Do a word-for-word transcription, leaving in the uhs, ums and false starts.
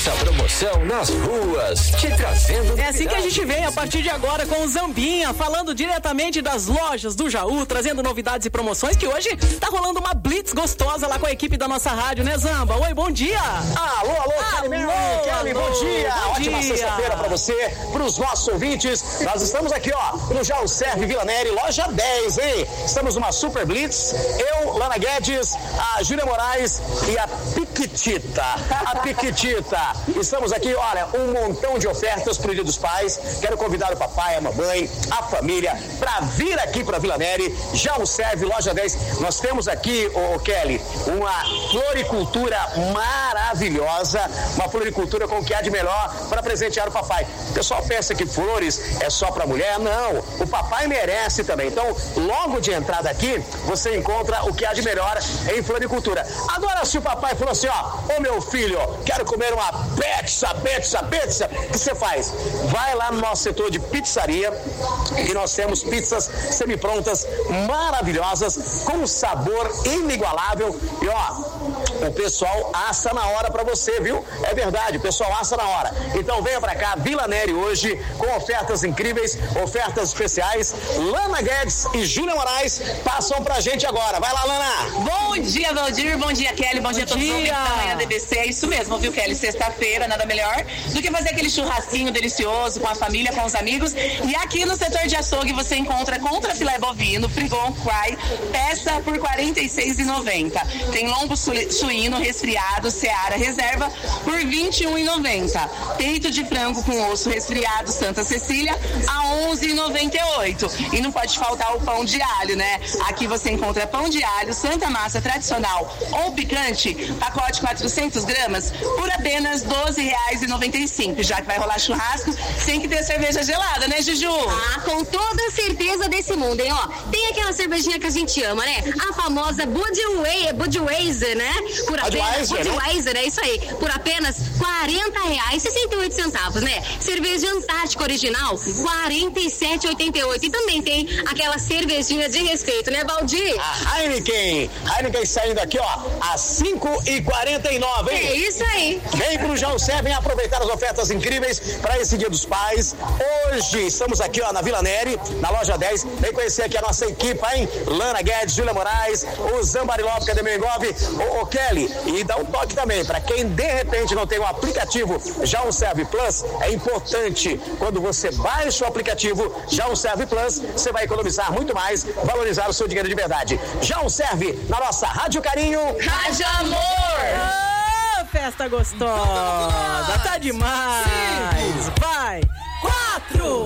Nossa promoção nas ruas, te trazendo... É assim que a gente vem a partir de agora com o Zambinha, falando diretamente das lojas do Jaú, trazendo novidades e promoções, que hoje tá rolando uma blitz gostosa lá com a equipe da nossa rádio, né, Zamba? Oi, bom dia! Alô, alô, Kelly, Kelly, bom dia! Bom Ótima dia. sexta-feira pra você, pros nossos ouvintes. Nós estamos aqui, ó, no Jaú Serve Vila Neri, loja dez, hein? Estamos numa super blitz. Eu, Lana Guedes, a Júlia Moraes e a Piquitita. A Piquitita. Estamos aqui, olha, um montão de ofertas pro Dia dos Pais. Quero convidar o papai, a mamãe, a família pra vir aqui pra Vila Neri. Jaú Serve, loja dez. Nós temos aqui, ô Kelly, uma floricultura maravilhosa, uma floricultura com o que há de melhor para presentear o papai. O pessoal pensa que flores é só para mulher, não, o papai merece também. Então, logo de entrada aqui, você encontra o que há de melhor em floricultura. Agora, se o papai falou assim, ó, ô meu filho, quero comer uma pizza, pizza, pizza, o que você faz? Vai lá no nosso setor de pizzaria e nós temos pizzas semi-prontas maravilhosas, com sabor inigualável e ó, o pessoal assa na hora pra você, viu? É verdade, o pessoal assa na hora. Então venha pra cá, Vila Neri hoje, com ofertas incríveis, ofertas especiais. Lana Guedes e Júlia Moraes passam pra gente agora. Vai lá, Lana! Bom dia, Valdir, bom dia, Kelly, bom, bom dia a todos os ouvintes da manhã D B C. É isso mesmo, viu, Kelly? Sexta-feira, nada melhor do que fazer aquele churrasquinho delicioso com a família, com os amigos. E aqui no setor de açougue você encontra contra filé bovino, frigon cry, peça por quarenta e seis reais e noventa centavos. Tem lombo suíno resfriado, Seara reserva por vinte e um reais e noventa centavos. Peito de frango com osso resfriado, Santa Cecília, a onze reais e noventa e oito centavos. E não pode faltar o pão de alho, né? Aqui você encontra pão de alho, Santa Massa tradicional ou picante, pacote quatrocentas gramas, por apenas doze reais e noventa e cinco centavos. Já que vai rolar churrasco, tem que ter cerveja gelada, né, Juju? Ah, com toda certeza desse mundo, hein? Ó, tem aquela cervejinha que a gente ama, né? A famosa Budweiser, Budweiser, né? Por apenas, Budweiser, Budweiser, é isso aí. Por apenas quarenta reais e sessenta e oito centavos, né? Cerveja Antártica original, quarenta e sete reais e oitenta e oito centavos. E também tem aquela cervejinha de respeito, né, Valdir? A Heineken, Heineken saindo aqui, ó, às cinco e quarenta e nove, hein? É isso aí. Vem pro Jaú Serve, vem aproveitar as ofertas incríveis para esse Dia dos Pais. Hoje estamos aqui, ó, na Vila Neri, na loja dez. Vem conhecer aqui a nossa equipe, hein? Lana Guedes, Júlia Moraes, o Zambarilov, cadê meu engove? O, o Kelly. E dá um toque também, para quem de repente não tem o aplicativo Jaú Serve Plus, é importante, quando você baixa o aplicativo Jaú Serve Plus, você vai economizar muito mais, valorizar o seu dinheiro de verdade. Jaú Serve, na nossa Rádio Carinho. Rádio Amor! Ah, festa gostosa, tá demais!